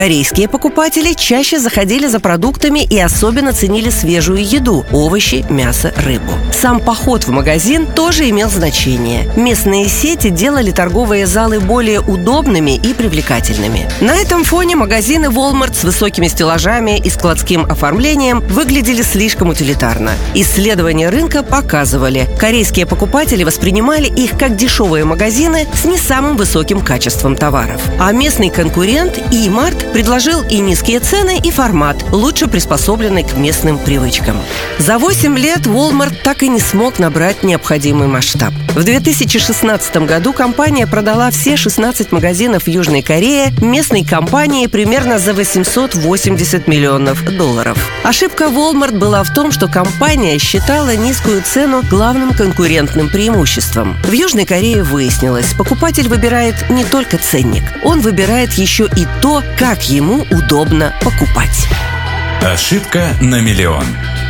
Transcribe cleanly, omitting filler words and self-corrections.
Корейские покупатели чаще заходили за продуктами и особенно ценили свежую еду – овощи, мясо, рыбу. Сам поход в магазин тоже имел значение. Местные сети делали торговые залы более удобными и привлекательными. На этом фоне магазины Walmart с высокими стеллажами и складским оформлением выглядели слишком утилитарно. Исследования рынка показывали, корейские покупатели воспринимали их как дешевые магазины с не самым высоким качеством товаров. А местный конкурент E-Mart предложил и низкие цены, и формат, лучше приспособленный к местным привычкам. За 8 лет Walmart так и не смог набрать необходимый масштаб. В 2016 году компания продала все 16 магазинов в Южной Корее местной компании примерно за $880 миллионов. Ошибка Walmart была в том, что компания считала низкую цену главным конкурентным преимуществом. В Южной Корее выяснилось, покупатель выбирает не только ценник, он выбирает еще и то, как ему удобно покупать. Ошибка на миллион.